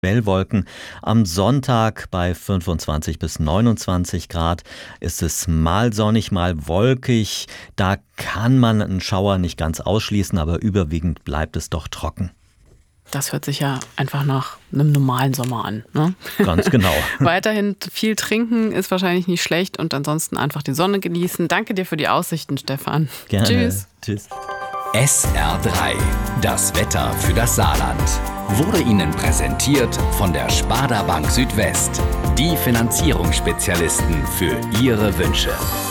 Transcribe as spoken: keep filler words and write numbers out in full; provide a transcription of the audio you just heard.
Quellwolken. Am Sonntag bei fünfundzwanzig bis neunundzwanzig Grad ist es mal sonnig, mal wolkig. Da kann man einen Schauer nicht ganz ausschließen, aber überwiegend bleibt es doch trocken. Das hört sich ja einfach nach einem normalen Sommer an, ne? Ganz genau. Weiterhin viel trinken ist wahrscheinlich nicht schlecht und ansonsten einfach die Sonne genießen. Danke dir für die Aussichten, Stefan. Gerne. Tschüss. Tschüss. S R drei, das Wetter für das Saarland, wurde Ihnen präsentiert von der Sparda Bank Südwest, die Finanzierungsspezialisten für Ihre Wünsche.